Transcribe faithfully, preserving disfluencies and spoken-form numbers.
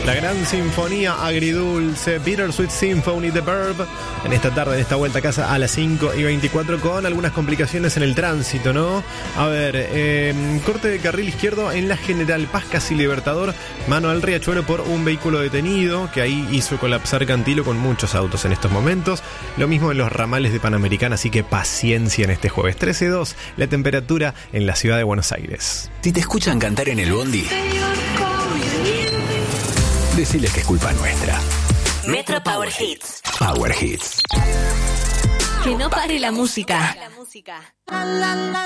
La gran sinfonía agridulce, Bittersweet Symphony, The Verb, en esta tarde, en esta vuelta a casa a las cinco y veinticuatro, con algunas complicaciones en el tránsito, ¿no? A ver, eh, corte de carril izquierdo en la General Paz, casi Libertador, mano al Riachuelo por un vehículo detenido, que ahí hizo colapsar Cantilo con muchos autos en estos momentos. Lo mismo en los ramales de Panamericana, así que paciencia en este jueves. trece dos, la temperatura en la ciudad de Buenos Aires. Si te escuchan cantar en el bondi, deciles que es culpa nuestra. Metro Power Hits. Power Hits. Que no pare la música.